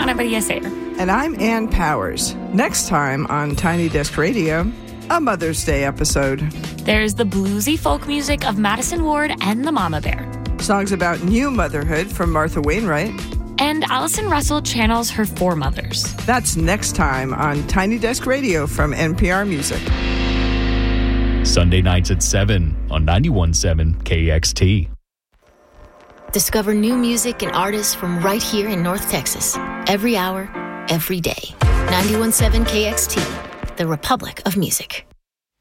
Ana Maria Sayer. And I'm Ann Powers. Next time on Tiny Desk Radio, a Mother's Day episode. There's the bluesy folk music of Madison Ward and the Mama Bear. Songs about new motherhood from Martha Wainwright. And Allison Russell channels her foremothers. That's next time on Tiny Desk Radio from NPR Music. Sunday nights at 7 on 91.7 KXT. Discover new music and artists from right here in North Texas. Every hour, every day. 91.7 KXT, the Republic of Music.